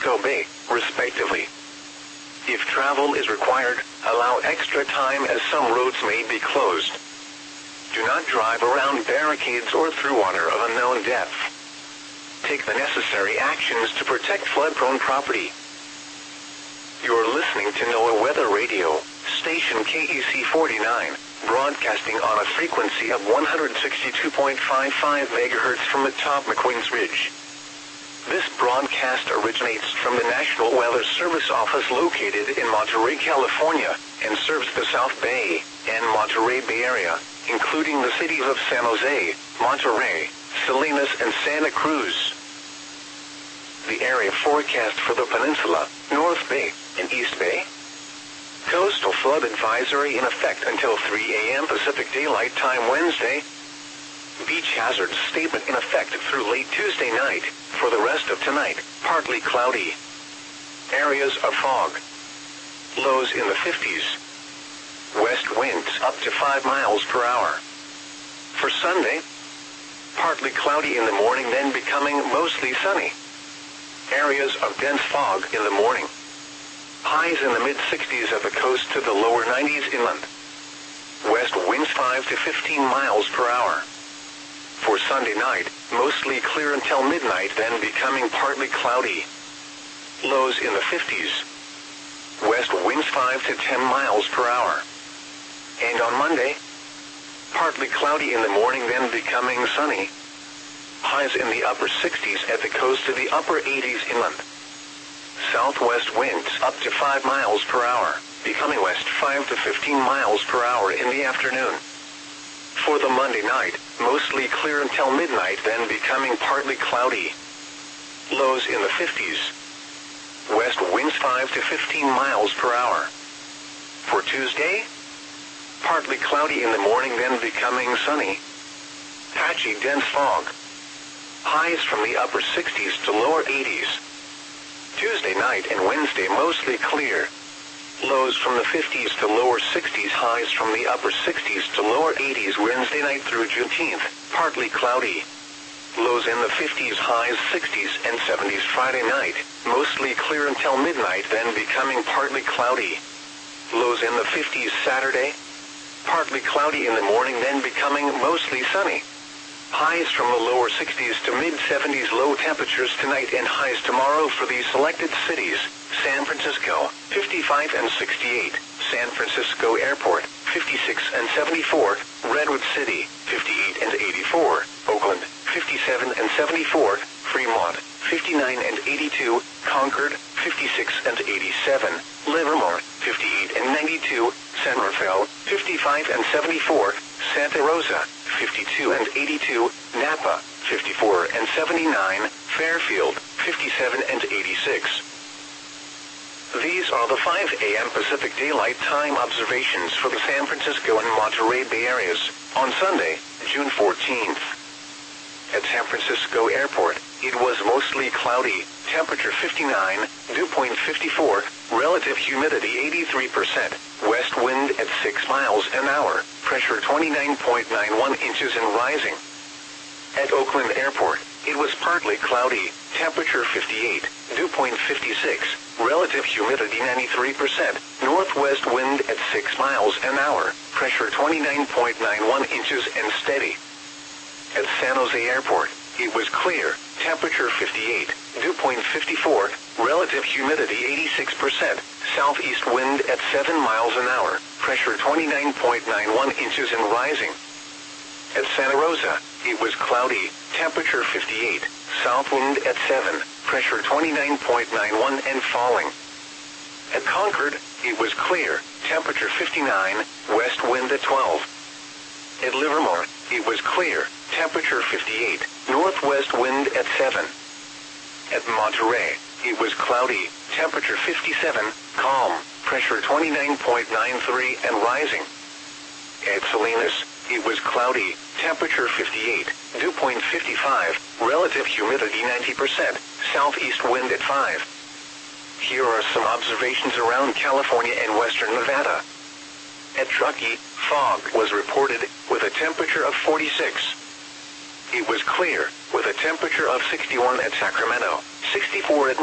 Francisco Bay, respectively. If travel is required, allow extra time as some roads may be closed. Do not drive around barricades or through water of unknown depth. Take the necessary actions to protect flood-prone property. You are listening to NOAA Weather Radio, station KEC 49, broadcasting on a frequency of 162.55 MHz from atop McQueen's Ridge. This broadcast originates from the National Weather Service office located in Monterey, California, and serves the South Bay and Monterey Bay Area, including the cities of San Jose, Monterey, Salinas, and Santa Cruz. The area forecast for the peninsula, North Bay, and East Bay. Coastal flood advisory in effect until 3 a.m. Pacific Daylight Time Wednesday. Beach hazard statement in effect through late Tuesday night. For the rest of tonight, partly cloudy. Areas of fog. Lows in the 50s. West winds up to 5 miles per hour. For Sunday, partly cloudy in the morning, then becoming mostly sunny. Areas of dense fog in the morning. Highs in the mid-60s at the coast to the lower 90s inland. West winds 5 to 15 miles per hour. For Sunday night, mostly clear until midnight, then becoming partly cloudy. Lows in the 50s. West winds 5 to 10 miles per hour. And on Monday, partly cloudy in the morning, then becoming sunny. Highs in the upper 60s at the coast to the upper 80s inland. Southwest winds up to 5 miles per hour, becoming west 5 to 15 miles per hour in the afternoon. For the Monday night, mostly clear until midnight, then becoming partly cloudy. Lows in the 50s. West winds 5 to 15 miles per hour. For Tuesday, partly cloudy in the morning, then becoming sunny. Patchy dense fog. Highs from the upper 60s to lower 80s. Tuesday night and Wednesday mostly clear. Lows from the 50s to lower 60s, highs from the upper 60s to lower 80s Wednesday night through Juneteenth, partly cloudy. Lows in the 50s, highs 60s and 70s Friday night, mostly clear until midnight, then becoming partly cloudy. Lows in the 50s Saturday, partly cloudy in the morning, then becoming mostly sunny. Highs from the lower 60s to mid-70s, low temperatures tonight and highs tomorrow for these selected cities: San Francisco, 55 and 68, San Francisco Airport, 56 and 74, Redwood City, 58 and 84, Oakland, 57 and 74, Fremont, 59 and 82, Concord, 56 and 87, Livermore, 58 and 92, San Rafael, 55 and 74, Santa Rosa, 52 and 82, Napa, 54 and 79, Fairfield, 57 and 86. These are the 5 a.m. Pacific Daylight Time observations for the San Francisco and Monterey Bay areas on Sunday, June 14th. At San Francisco Airport, it was mostly cloudy, temperature 59, dew point 54, relative humidity 83%, west wind at 6 miles an hour, pressure 29.91 inches and rising. At Oakland Airport, it was partly cloudy, temperature 58, dew point 56, relative humidity 93%, northwest wind at 6 miles an hour, pressure 29.91 inches and steady. At San Jose Airport, it was clear, temperature 58, dew point 54, relative humidity 86%, southeast wind at 7 miles an hour, pressure 29.91 inches and rising. At Santa Rosa, it was cloudy, temperature 58, south wind at 7, pressure 29.91 and falling. At Concord, it was clear, temperature 59, west wind at 12. At Livermore, it was clear, temperature 58, northwest wind at 7. At Monterey, it was cloudy, temperature 57, calm, pressure 29.93 and rising. At Salinas, it was cloudy, temperature 58, dew point 55, relative humidity 90%, southeast wind at 5. Here are some observations around California and western Nevada. At Truckee, fog was reported with a temperature of 46. It was clear with a temperature of 61 at Sacramento, 64 at